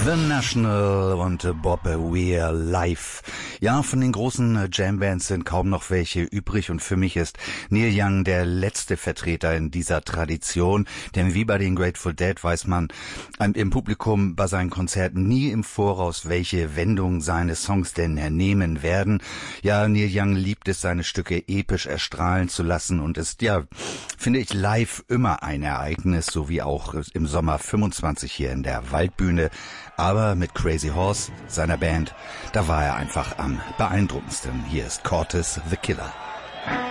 The National und Bob Weir live. Ja, von den großen Jambands sind kaum noch welche übrig und für mich ist Neil Young der letzte Vertreter in dieser Tradition, denn wie bei den Grateful Dead weiß man im Publikum bei seinen Konzerten nie im Voraus, welche Wendung seine Songs denn nehmen werden. Ja, Neil Young liebt es, seine Stücke episch erstrahlen zu lassen und ist, ja, finde ich, live immer ein Ereignis, so wie auch im Sommer 25 hier in der Waldbühne. Aber mit Crazy Horse, seiner Band, da war er einfach am beeindruckendsten. Hier ist Cortis the Killer.